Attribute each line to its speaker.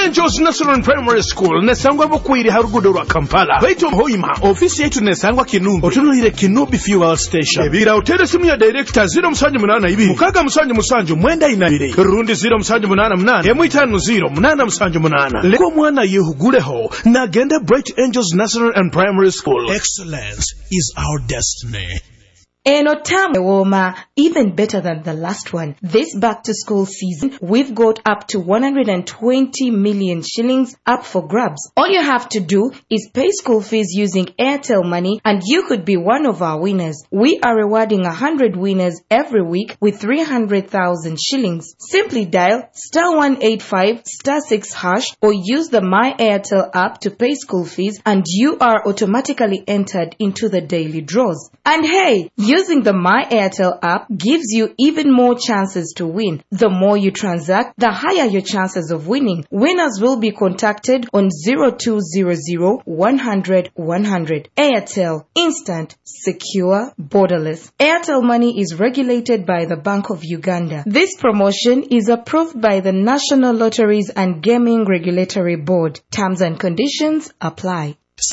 Speaker 1: Angels National Primary School nesangwa bukwiri harugudo rwa Kampala baito hoima ofisi yetu nesangwa Kinumbi otunulire Kinumbi Fuel Station ebira hotel simu ya director 082 mukaga musanju mwenda inabire rundi 0788 550 leko mwana yehuguleho na gende Bright Angels National and Primary School.
Speaker 2: Excellence is our destiny.
Speaker 3: Woma, even better than the last one. This back to school season, we've got up to 120 million shillings up for grabs. All you have to do is pay school fees using Airtel Money and you could be one of our winners. We are rewarding 100 winners every week with 300,000 shillings. Simply dial *185 *6# or use the My Airtel app to pay school fees and you are automatically entered into the daily draws. And hey, using the My Airtel app gives you even more chances to win. The more you transact, the higher your chances of winning. Winners will be contacted on 0200 100 100. Airtel, instant, secure, borderless. Airtel Money is regulated by the Bank of Uganda. This promotion is approved by the National Lotteries and Gaming Regulatory Board. Terms and conditions apply.